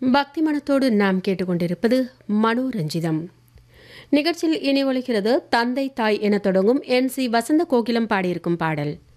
பக்தி மனத்தோடு நாம் கேட்டுக்கொண்டிருப்பது மனோரஞ்சிதம். நிகழ்ச்சியில் இனி ஒலிக்கிறது தந்தை தாய் என தொடங்கும் NC வசந்த கோகிலம் பாடியிருக்கும் பாடல்.